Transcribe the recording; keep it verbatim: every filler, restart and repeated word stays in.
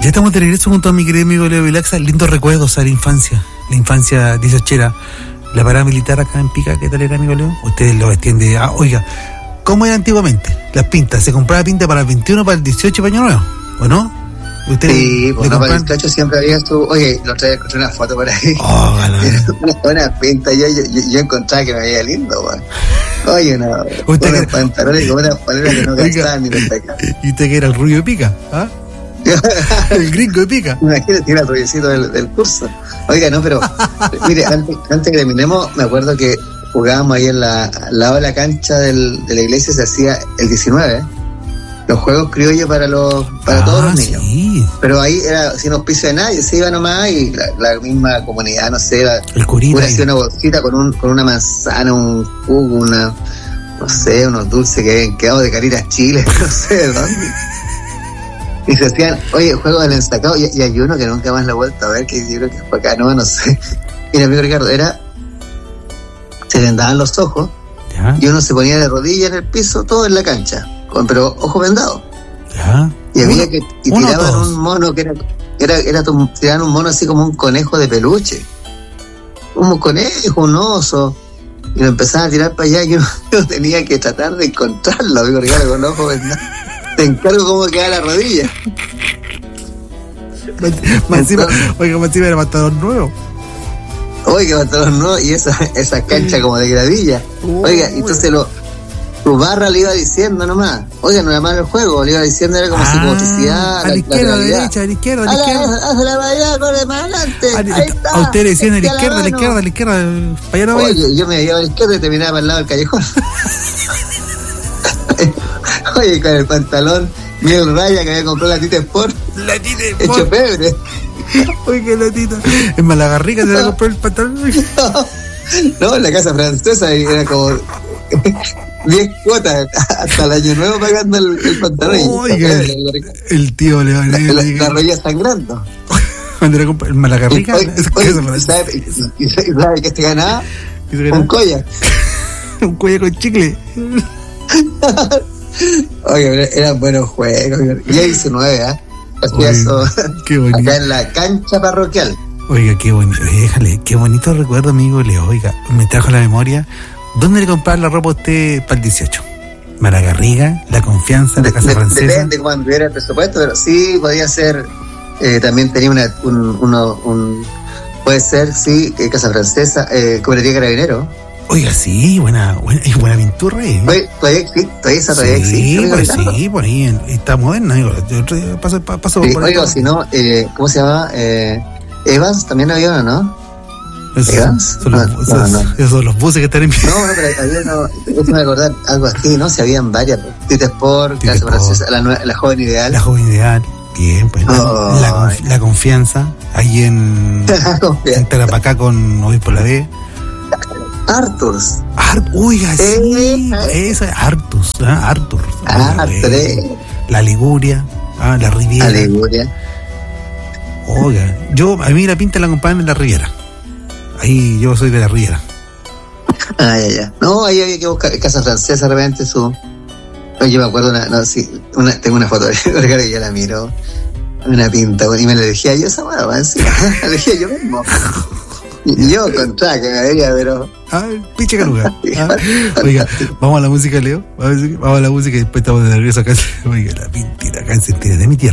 Ya estamos de regreso junto a mi querido amigo Leo Vilaxa. Lindos recuerdos a la infancia, la infancia dieciochera. La parada militar acá en Pica, ¿qué tal era, amigo Leo? Ustedes lo vestían de... Ah, oiga, ¿cómo era antiguamente? Las pintas, ¿se compraba pinta para el veintiuno, para el dieciocho, para Año Nuevo? ¿O no? ¿Ustedes sí, pues no, para el dieciocho siempre había su... Oye, la otra vez encontré una foto por ahí. Oh, una buena pinta, yo, yo, yo encontraba que me veía lindo, güey. Oye, no, unos que... pantalones con una polera que no gastaban ni los pecados. ¿Y usted que era el rubio de Pica? ¿Ah? El gringo de Pica. Imagínate, era el rubiecito del, del curso. Oiga, no, pero mire, antes, antes que terminemos, me acuerdo que jugábamos ahí en la, al lado de la cancha del, de la iglesia, se hacía el diecinueve, ¿eh? Los juegos criollos para los para ah, todos los niños. Sí. Pero ahí era sin auspicio de nadie, se iba nomás y la, la misma comunidad, no sé, la, el curita hacía una bolsita con un con una manzana, un jugo, una, no sé, unos dulces que habían quedado de Caritas Chile, no sé de dónde. Y se hacían, oye, juegos del ensacado, y, y hay uno que nunca más lo he vuelto a ver, que yo creo que fue acá, no, no sé. Mira, amigo Ricardo, era, se vendaban los ojos, ¿ya? Y uno se ponía de rodillas en el piso, todo en la cancha, con, pero ojo vendado. ¿Ya? Y había uno, que, y tiraban un mono que era, era, era, tiraban un mono así como un conejo de peluche. Un conejo, un oso. Y lo empezaban a tirar para allá y uno, uno tenía que tratar de encontrarlo, amigo Ricardo, con ojo vendado. Te encargo cómo queda la rodilla. Más encima, oiga, más encima era pantalón nuevo. Oiga, pantalón nuevo y esa, esa cancha como de gravilla. Oiga, entonces lo, tu barra le iba diciendo nomás. Oiga, no era malo el juego, le iba diciendo, era como ah, psicomotricidad. A la, la izquierda, a la derecha, a la izquierda, a la izquierda. Haz la variedad, corre más adelante. A, ahí está. A usted le decían a la izquierda, a la izquierda, a la izquierda. Para allá no voy. Oye, yo me llevaba a la izquierda y terminaba para el lado del callejón. Oye, con el pantalón Miguel Raya que había comprado la Tita Sport. La Tita Sport. Hecho pebre. Oye, que la Tita. En Malagarrica se había comprado el pantalón. No, no, en la casa francesa era como diez cuotas hasta el año nuevo pagando el, el pantalón. Oiga, el, el tío le va a la, la, la rodilla sangrando. Cuando era el Malagarrica. ¿Y sabe, y sabe que se ganaba? Un collar. Un collar con chicle. Oye, eran buenos juegos. Ya diecinueve, ¿eh? Hacía eso qué bonito. Acá en la cancha parroquial. Oiga, qué bonito, déjale, qué bonito recuerdo, amigo Leo. Oiga, me trajo a la memoria. ¿Dónde le compraba la ropa a usted para el dieciocho? Malagarriga, La Confianza, la Casa de, Francesa. Depende cuando hubiera el presupuesto, pero sí podía ser. Eh, también tenía una, un, uno, un, puede ser, sí, eh, Casa Francesa, eh, Cooperativa Carabinero. Oiga, sí, buena, buena, es buena pintura, ¿eh? Oye, todavía existe, todavía esa todavía sí, existe. Pues sí, por ahí está moderna, digo, yo paso, paso sí, por oiga, o si no, eh, ¿cómo se llama? Eh, Evans también había uno, ¿no? Esos, ¿Evans? Son los, no, esos, no, no. esos son los buses que están en pie. No, no, pero había no, eso me acordar algo así, ¿no? Si habían varias, Tita Sport, Casa Francesa, la, la Joven Ideal. La Joven Ideal. Bien, pues oh, la, la, la Confianza, ahí en, en Tarapacá con Obispo La B. Arthurs. Art, oiga, sí, eh, esa es Arthurs, ¿eh? Arthur. Ah, tres. La Liguria, ah, la Riviera. La Liguria. Oiga, yo, a mí la pinta la acompañan en la Riviera. Ahí yo soy de la Riviera. Ah, ya, ya. No, ahí había que buscar Casa Francesa, realmente su. Yo me acuerdo, una, no, sí, una, tengo una foto de Ricardo y ya la miro. Una pinta, y me la elegía yo esa mano, encima. La elegía yo mismo. Y yo con track me veía, pero. Ah, pinche caluga. Ah, oiga, vamos a la música, Leo. Vamos a la música y después estamos de regreso acá. Oiga, la pintita acá en Sentir de mi tierra.